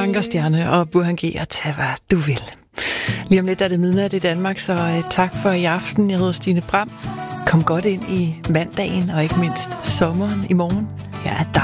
Ankerstjerne og Burhan G. og tag hvad du vil. Lige om lidt er det midnat i Danmark, så tak for i aften. Jeg hedder Stine Bram. Kom godt ind i mandagen og ikke mindst sommeren i morgen. Jeg er